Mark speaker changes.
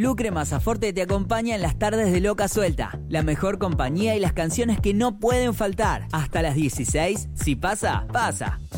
Speaker 1: Lucre Mazzaforte te acompaña en las tardes de Loca Suelta. La mejor compañía y las canciones que no pueden faltar. Hasta las 16, si pasa, pasa.